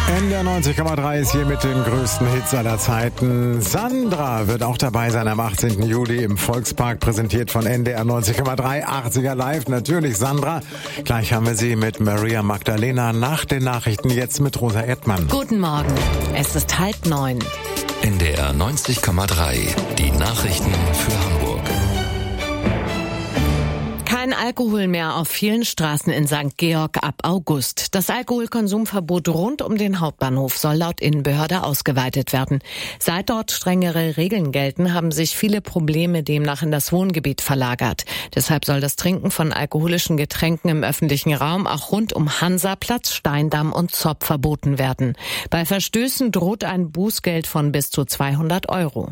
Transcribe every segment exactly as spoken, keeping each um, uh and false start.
N D R neunzig Komma drei ist hier mit den größten Hits aller Zeiten. Sandra wird auch dabei sein am achtzehnten Juli im Volkspark, präsentiert von N D R neunzig Komma drei, achtziger Live. Natürlich Sandra. Gleich haben wir sie mit Maria Magdalena nach den Nachrichten, jetzt mit Rosa Erdmann. Guten Morgen, es ist halb neun. N D R neunzig Komma drei, die Nachrichten für Hamburg. Kein Alkohol mehr auf vielen Straßen in Sankt Georg ab August. Das Alkoholkonsumverbot rund um den Hauptbahnhof soll laut Innenbehörde ausgeweitet werden. Seit dort strengere Regeln gelten, haben sich viele Probleme demnach in das Wohngebiet verlagert. Deshalb soll das Trinken von alkoholischen Getränken im öffentlichen Raum auch rund um Hansaplatz, Steindamm und Zopp verboten werden. Bei Verstößen droht ein Bußgeld von bis zu zweihundert Euro.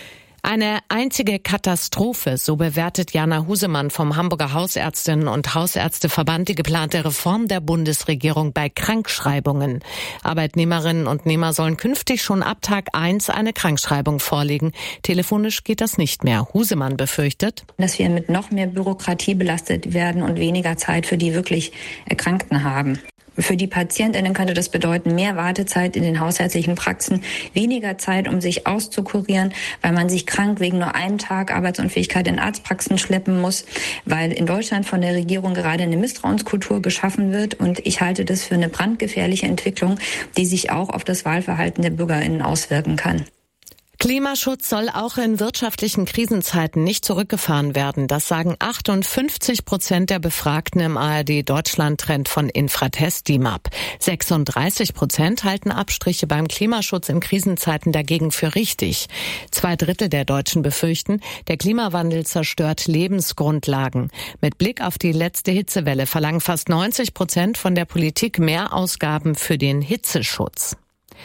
Eine einzige Katastrophe, so bewertet Jana Husemann vom Hamburger Hausärztinnen- und Hausärzteverband die geplante Reform der Bundesregierung bei Krankschreibungen. Arbeitnehmerinnen und Nehmer sollen künftig schon ab Tag eins eine Krankschreibung vorlegen. Telefonisch geht das nicht mehr. Husemann befürchtet, dass wir mit noch mehr Bürokratie belastet werden und weniger Zeit für die wirklich Erkrankten haben. Für die Patientinnen könnte das bedeuten, mehr Wartezeit in den hausärztlichen Praxen, weniger Zeit, um sich auszukurieren, weil man sich krank wegen nur einem Tag Arbeitsunfähigkeit in Arztpraxen schleppen muss, weil in Deutschland von der Regierung gerade eine Misstrauenskultur geschaffen wird. Und ich halte das für eine brandgefährliche Entwicklung, die sich auch auf das Wahlverhalten der BürgerInnen auswirken kann. Klimaschutz soll auch in wirtschaftlichen Krisenzeiten nicht zurückgefahren werden. Das sagen achtundfünfzig Prozent der Befragten im A R D-Deutschland-Trend von Infratest D I M A P. sechsunddreißig Prozent halten Abstriche beim Klimaschutz in Krisenzeiten dagegen für richtig. Zwei Drittel der Deutschen befürchten, der Klimawandel zerstört Lebensgrundlagen. Mit Blick auf die letzte Hitzewelle verlangen fast neunzig Prozent von der Politik mehr Ausgaben für den Hitzeschutz.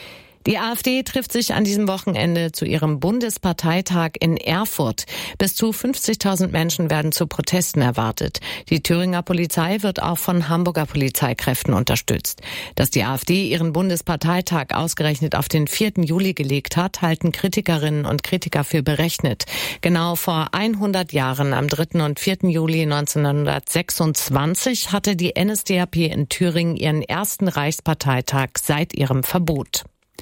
Die AfD trifft sich an diesem Wochenende zu ihrem Bundesparteitag in Erfurt. Bis zu fünfzigtausend Menschen werden zu Protesten erwartet. Die Thüringer Polizei wird auch von Hamburger Polizeikräften unterstützt. Dass die AfD ihren Bundesparteitag ausgerechnet auf den vierten Juli gelegt hat, halten Kritikerinnen und Kritiker für berechnet. Genau vor hundert Jahren, am dritten und vierten Juli neunzehnhundertsechsundzwanzig, hatte die N S D A P in Thüringen ihren ersten Reichsparteitag seit ihrem Verbot.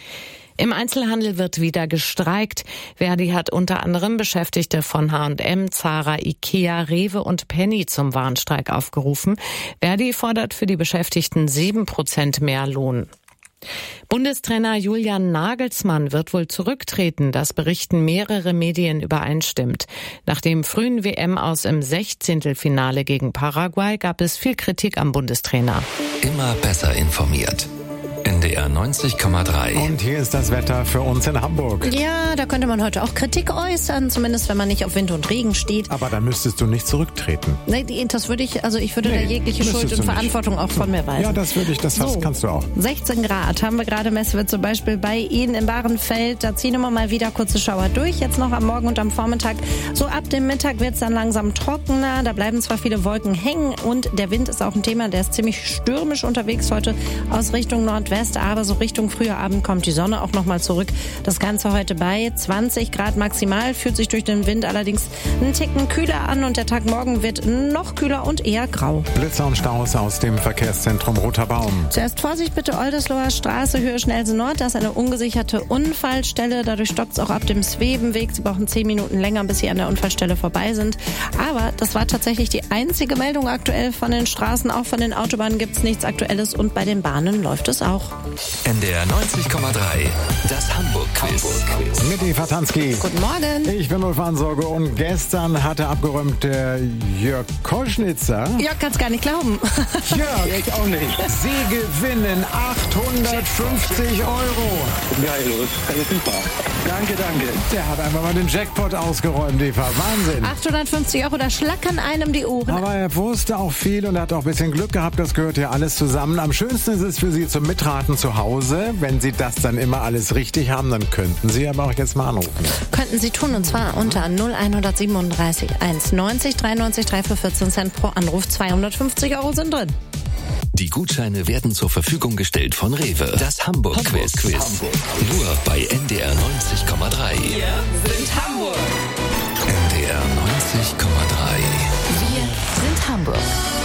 Im Einzelhandel wird wieder gestreikt. Verdi hat unter anderem Beschäftigte von H und M, Zara, Ikea, Rewe und Penny zum Warnstreik aufgerufen. Verdi fordert für die Beschäftigten sieben Prozent mehr Lohn. Bundestrainer Julian Nagelsmann wird wohl zurücktreten, das berichten mehrere Medien übereinstimmt. Nach dem frühen W M-Aus im Sechzehntelfinale gegen Paraguay gab es viel Kritik am Bundestrainer. Immer besser informiert. N D R neunzig Komma drei. Und hier ist das Wetter für uns in Hamburg. Ja, da könnte man heute auch Kritik äußern, zumindest wenn man nicht auf Wind und Regen steht. Aber da müsstest du nicht zurücktreten. Nee, das würde ich, also ich würde Nee, da jegliche Schuld und Verantwortung auch von mir weisen. Ja, das würde ich, das hast, So. kannst du auch. sechzehn Grad haben wir gerade, messen wir zum Beispiel bei Ihnen in Bahrenfeld. Da ziehen immer mal wieder kurze Schauer durch. Jetzt noch am Morgen und am Vormittag. So ab dem Mittag wird es dann langsam trockener. Da bleiben zwar viele Wolken hängen und der Wind ist auch ein Thema. Der ist ziemlich stürmisch unterwegs heute aus Richtung Nordwest, aber so Richtung früher Abend kommt die Sonne auch nochmal zurück. Das Ganze heute bei zwanzig Grad maximal, fühlt sich durch den Wind allerdings einen Ticken kühler an und der Tag morgen wird noch kühler und eher grau. Blitzer und Staus aus dem Verkehrszentrum Roter Baum. Zuerst Vorsicht bitte, Oldesloher Straße, Höhe Schnellse Nord. Da ist eine ungesicherte Unfallstelle. Dadurch stoppt es auch ab dem Svebenweg. Sie brauchen zehn Minuten länger, bis Sie an der Unfallstelle vorbei sind. Aber das war tatsächlich die einzige Meldung aktuell von den Straßen. Auch von den Autobahnen gibt es nichts Aktuelles und bei den Bahnen läuft es auch. N D R neunzig Komma drei, das Hamburg-Quiz. Mit Eva Tanski. Guten Morgen. Ich bin Ulf Ansorge und gestern hatte abgeräumt der Jörg Koschnitzer. Ja, kann's gar nicht glauben. Jörg, ich auch nicht. Sie gewinnen achthundertfünfzig Euro. Geil, Ulf. Das ist super. Danke, danke. Der hat einfach mal den Jackpot ausgeräumt, Eva. Wahnsinn. achthundertfünfzig Euro, da schlackern einem die Ohren. Aber er wusste auch viel und hat auch ein bisschen Glück gehabt. Das gehört ja alles zusammen. Am schönsten ist es für Sie zum Mitraten zu Hause. Wenn Sie das dann immer alles richtig haben, dann könnten Sie aber auch jetzt mal anrufen. Könnten Sie tun, und zwar unter null eins siebenunddreißig eins neunzig dreiundneunzig drei für vierzehn Cent pro Anruf. zweihundertfünfzig Euro sind drin. Die Gutscheine werden zur Verfügung gestellt von Rewe. Das Hamburg-Quiz. Hamburg. Nur bei N D R neunzig Komma drei. Wir sind Hamburg. N D R neunzig Komma drei. Wir sind Hamburg.